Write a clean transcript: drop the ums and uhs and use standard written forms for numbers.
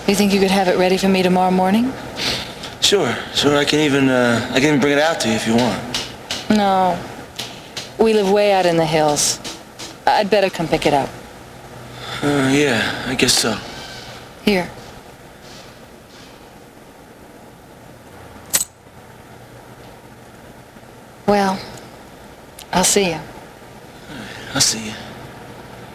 You think you could have it ready for me tomorrow morning? Sure. I can even bring it out to you if you want. No. We live way out in the hills. I'd better come pick it up. Yeah, I guess so. Here. Well, I'll see you. I'll see you.